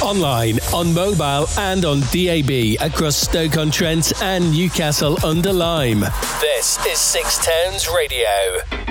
Online, on mobile and on DAB across Stoke-on-Trent and Newcastle-under-Lyme. This is Six Towns Radio.